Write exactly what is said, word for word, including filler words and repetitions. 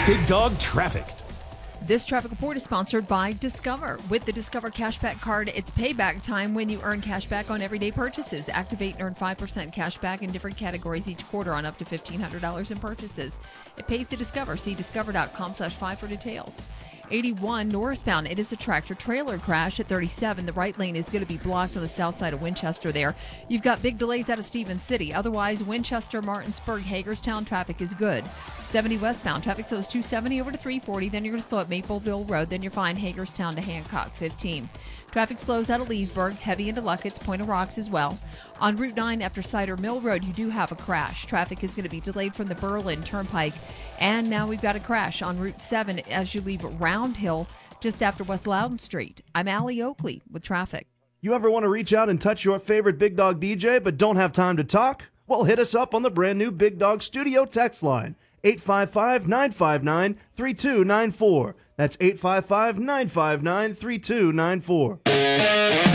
Big Dog Traffic. This traffic report is sponsored by Discover. With the Discover Cashback Card, it's payback time when you earn cashback on everyday purchases. Activate and earn five percent cashback in different categories each quarter on up to fifteen hundred dollars in purchases. It pays to Discover. See discover.com slash five for details. eighty-one northbound, it is a tractor trailer crash at thirty-seven. The right lane is going to be blocked on the south side of Winchester there. You've got big delays out of Stevens City. Otherwise, Winchester, Martinsburg, Hagerstown traffic is good. seventy westbound, traffic slows two seventy over to three forty. Then you're going to slow at Mapleville Road. Then you're fine Hagerstown to Hancock, fifteen. Traffic slows out of Leesburg, heavy into Luckett's, Point of Rocks as well. On Route nine after Cider Mill Road, you do have a crash. Traffic is going to be delayed from the Berlin Turnpike. And now we've got a crash on Route seven as you leave Round Hill just after West Loudon Street. I'm Allie Oakley with traffic. You ever want to reach out and touch your favorite Big Dog D J but don't have time to talk? Well, hit us up on the brand new Big Dog Studio text line, eight five five, nine five nine, three two nine four. That's eight five five, nine five nine, three two nine four.